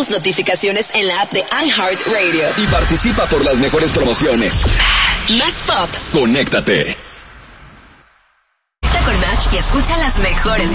tus notificaciones en la app de iHeartRadio. Y participa por las mejores promociones. Más pop. Conéctate. Conecta con Match y escucha las mejores